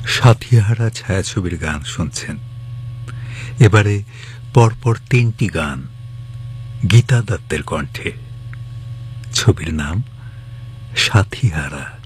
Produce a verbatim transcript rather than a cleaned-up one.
সাথীহারা ছায়াছবির গান শুনছেন। এবারে পরপর তিনটি গান গীতা দত্তের কণ্ঠে। ছবির নাম সাথীহারা।